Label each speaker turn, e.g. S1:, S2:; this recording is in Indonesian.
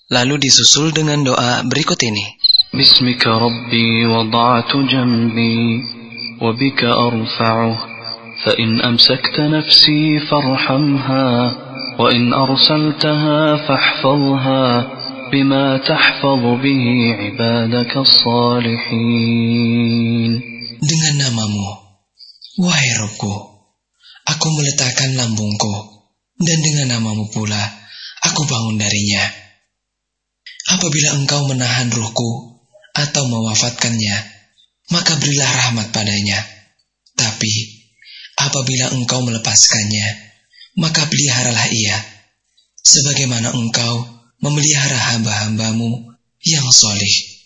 S1: Lalu disusul dengan doa berikut ini.
S2: Bismika Rabbi wada'tu jambi wa bika arfa'uh fa in amsakta nafsi farhamha wa in arsaltaha fahfazha bima tahfazu bihi ibadaka as-salihin.
S3: Dengan namamu, wahai Rabbku, aku meletakkan lambungku, dan dengan namamu pula aku bangun darinya. Apabila engkau menahan ruhku atau mewafatkannya, maka berilah rahmat padanya. Tapi apabila engkau melepaskannya, maka peliharalah ia, sebagaimana engkau memelihara hamba-hambamu yang soleh.